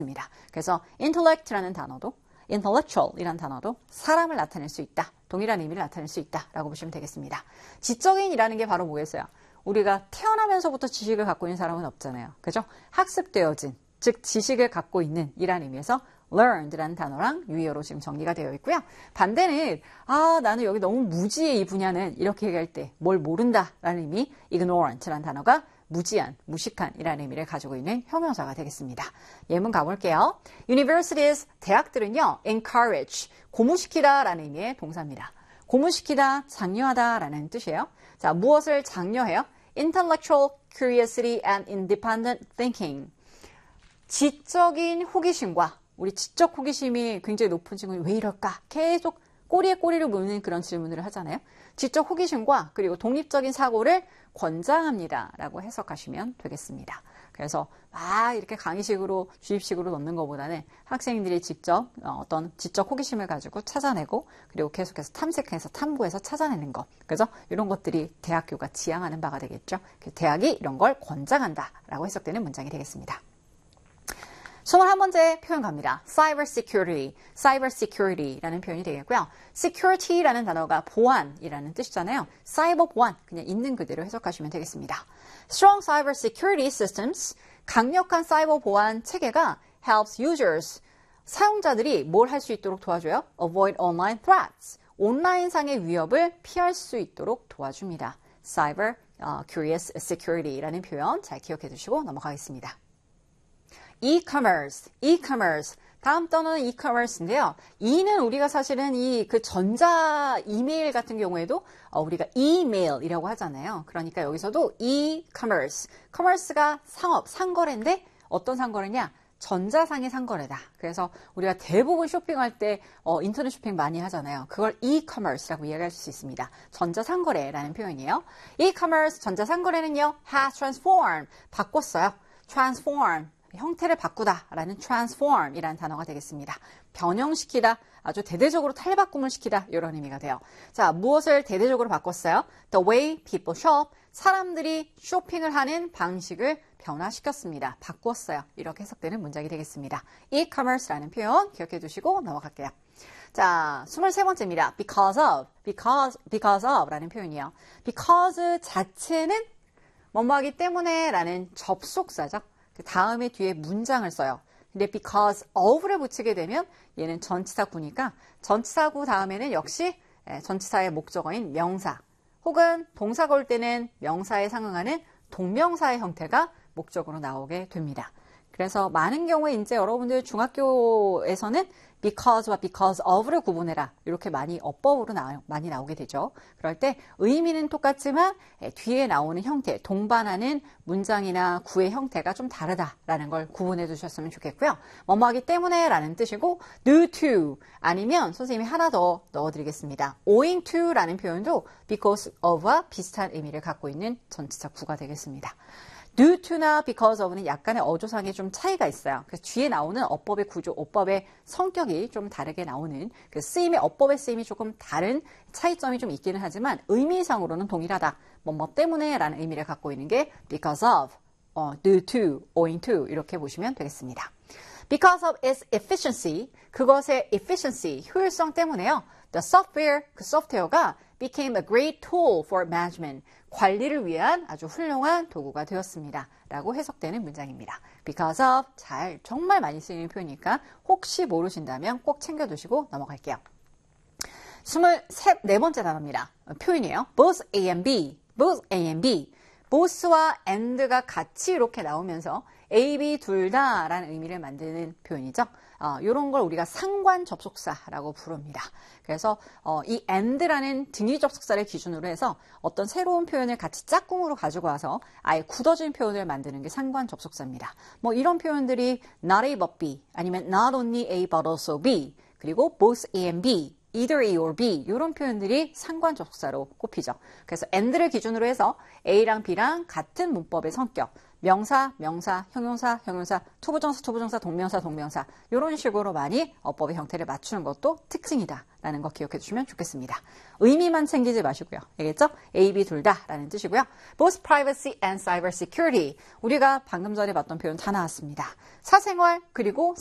그래서 intellect라는 단어도 intellectual이라는 단어도 사람을 나타낼 수 있다. 동일한 의미를 나타낼 수 있다라고 보시면 되겠습니다. 지적인이라는 게 바로 뭐겠어요? 우리가 태어나면서부터 지식을 갖고 있는 사람은 없잖아요. 그죠? 학습되어진, 즉 지식을 갖고 있는 이라는 의미에서 learned라는 단어랑 유의어로 지금 정리가 되어 있고요. 반대는 나는 여기 너무 무지해 이 분야는 이렇게 얘기할 때 뭘 모른다라는 의미 ignorant라는 단어가 무지한, 무식한이라는 의미를 가지고 있는 형용사가 되겠습니다. 예문 가볼게요. Universities, 대학들은요, encourage, 고무시키다라는 의미의 동사입니다. 고무시키다, 장려하다라는 뜻이에요. 자, 무엇을 장려해요? Intellectual curiosity and independent thinking. 지적인 호기심과 우리 지적 호기심이 굉장히 높은 친구는 왜 이럴까? 계속 꼬리에 꼬리를 무는 그런 질문을 하잖아요. 지적 호기심과 그리고 독립적인 사고를 권장합니다. 라고 해석하시면 되겠습니다. 그래서 이렇게 강의식으로 주입식으로 넣는 것보다는 학생들이 직접 어떤 지적 호기심을 가지고 찾아내고 그리고 계속해서 탐색해서 탐구해서 찾아내는 것. 그래서 이런 것들이 대학교가 지향하는 바가 되겠죠. 대학이 이런 걸 권장한다. 라고 해석되는 문장이 되겠습니다. 21번째 표현 갑니다. Cyber security, cyber security라는 표현이 되겠고요. security라는 단어가 보안이라는 뜻이잖아요. 사이버 보안, 그냥 있는 그대로 해석하시면 되겠습니다. Strong cyber security systems, 강력한 사이버 보안 체계가 helps users, 사용자들이 뭘 할 수 있도록 도와줘요? Avoid online threats, 온라인상의 위협을 피할 수 있도록 도와줍니다. Cyber curious security라는 표현 잘 기억해 두시고 넘어가겠습니다. e-commerce. 다음 단어는 e-commerce인데요. e는 우리가 사실은 그 전자 이메일 같은 경우에도 우리가 e-mail이라고 하잖아요. 그러니까 여기서도 e-commerce. commerce가 상업, 상거래인데 어떤 상거래냐? 전자상의 상거래다. 그래서 우리가 대부분 쇼핑할 때 인터넷 쇼핑 많이 하잖아요. 그걸 e-commerce라고 이야기할 수 있습니다. 전자상거래라는 표현이에요. e-commerce, 전자상거래는요. has transformed. 바꿨어요. transform. 형태를 바꾸다라는 transform이라는 단어가 되겠습니다. 변형시키다, 아주 대대적으로 탈바꿈을 시키다 이런 의미가 돼요. 자, 무엇을 대대적으로 바꿨어요? The way people shop, 사람들이 쇼핑을 하는 방식을 변화시켰습니다. 바꿨어요. 이렇게 해석되는 문장이 되겠습니다. e-commerce라는 표현 기억해 두시고 넘어갈게요. 자, 23번째입니다. because of라는 표현이에요. because 자체는 뭐뭐하기 때문에 라는 접속사죠. 그 다음에 뒤에 문장을 써요. 근데 because of를 붙이게 되면 얘는 전치사구니까 전치사구 다음에는 역시 전치사의 목적어인 명사 혹은 동사가 올 때는 명사에 상응하는 동명사의 형태가 목적으로 나오게 됩니다. 그래서 많은 경우에 이제 여러분들 중학교에서는 because와 because of를 구분해라 이렇게 많이 어법으로 많이 나오게 되죠. 그럴 때 의미는 똑같지만 뒤에 나오는 형태, 동반하는 문장이나 구의 형태가 좀 다르다라는 걸 구분해 주셨으면 좋겠고요. 뭐뭐하기 때문에 라는 뜻이고 due to 아니면 선생님이 하나 더 넣어드리겠습니다. owing to 라는 표현도 because of와 비슷한 의미를 갖고 있는 전치사 구가 되겠습니다. due to나 because of는 약간의 어조상에 좀 차이가 있어요. 그래서 뒤에 나오는 어법의 구조, 어법의 성격이 좀 다르게 나오는 그 쓰임의 어법의 쓰임이 조금 다른 차이점이 좀 있기는 하지만 의미상으로는 동일하다. 뭐뭐 때문에 라는 의미를 갖고 있는 게 because of, due to, owing to 이렇게 보시면 되겠습니다. Because of its efficiency, 그것의 efficiency, 효율성 때문에요. The software, 그 소프트웨어가 became a great tool for management. 관리를 위한 아주 훌륭한 도구가 되었습니다. 라고 해석되는 문장입니다. Because of, 정말 많이 쓰이는 표현이니까 혹시 모르신다면 꼭 챙겨두시고 넘어갈게요. 24번째 단어입니다. 표현이에요. Both A and B. Both A and B. both와 and가 같이 이렇게 나오면서 A, B 둘 다라는 의미를 만드는 표현이죠. 이런 걸 우리가 상관 접속사라고 부릅니다. 그래서 이 and라는 등위 접속사를 기준으로 해서 어떤 새로운 표현을 같이 짝꿍으로 가지고 와서 아예 굳어진 표현을 만드는 게 상관 접속사입니다. 뭐 이런 표현들이 not A but B 아니면 not only A but also B 그리고 both A and B either A or B 이런 표현들이 상관 접속사로 꼽히죠. 그래서 and를 기준으로 해서 A랑 B랑 같은 문법의 성격 명사, 명사, 형용사, 형용사, 투부정사, 투부정사, 동명사, 동명사 이런 식으로 많이 어법의 형태를 맞추는 것도 특징이다라는 거 기억해 주시면 좋겠습니다. 의미만 챙기지 마시고요. 알겠죠? A, B 둘 다라는 뜻이고요. Both privacy and cyber security. 우리가 방금 전에 봤던 표현 다 나왔습니다. 사생활 그리고